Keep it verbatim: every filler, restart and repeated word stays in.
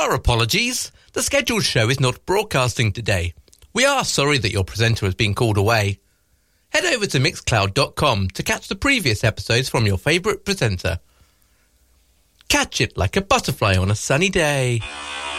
Our apologies. The scheduled show is not broadcasting today. We are sorry that your presenter has been called away. Head over to mixcloud dot com to catch the previous episodes from your favourite presenter. Catch it like a butterfly on a sunny day.